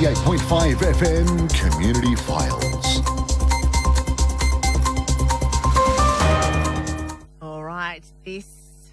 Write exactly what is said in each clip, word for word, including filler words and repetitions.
eighty-eight point five F M Community Files. All right, this,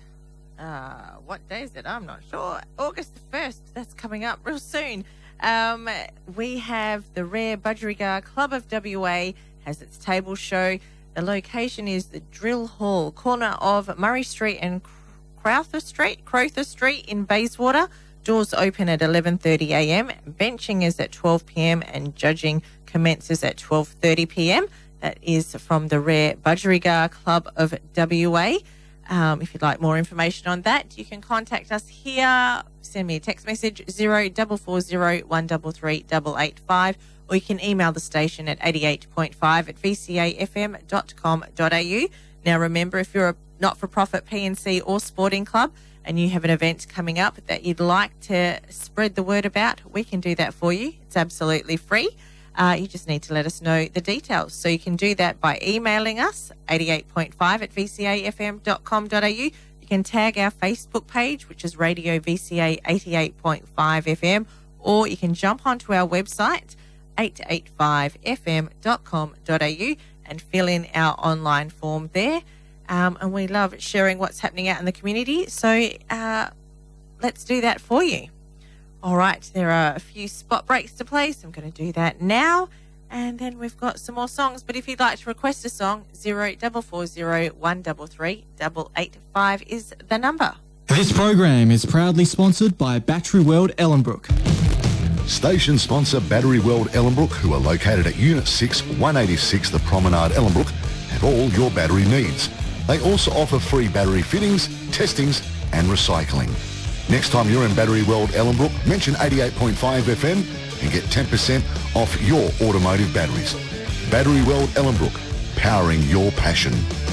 uh, what day is it? I'm not sure. August the first, that's coming up real soon. Um, we have the Rare Budgerigar Club of W A has its table show. The location is the Drill Hall, corner of Murray Street and Crowther Street, Crowther Street in Bayswater. Doors open at eleven thirty a m. Benching is at twelve p m and judging commences at twelve thirty p m. That is from the Rare Budgerigar Club of W A. Um, if you'd like more information on that, you can contact us here. Send me a text message, zero four four zero one three three eight eight five, or you can email the station at eighty-eight point five at v c a f m dot com dot a u. Now, remember, if you're a not-for-profit P N C or sporting club and you have an event coming up that you'd like to spread the word about, we can do that for you. It's absolutely free. Uh, you just need to let us know the details. So you can do that by emailing us, eighty-eight point five at v c a f m dot com dot a u. You can tag our Facebook page, which is Radio V C A eighty-eight point five F M, or you can jump onto our website, eight eight five f m dot com dot a u, and fill in our online form there. Um, and we love sharing what's happening out in the community. So uh, let's do that for you. All right, there are a few spot breaks to play, so I'm going to do that now. And then we've got some more songs. But if you'd like to request a song, zero four four zero one three three eight eight five is the number. This program is proudly sponsored by Battery World Ellenbrook. Station sponsor Battery World Ellenbrook, who are located at Unit six, one eighty-six The Promenade, Ellenbrook, have all your battery needs. They also offer free battery fittings, testings and recycling. Next time you're in Battery World Ellenbrook, mention eighty-eight point five F M and get ten percent off your automotive batteries. Battery World Ellenbrook, powering your passion.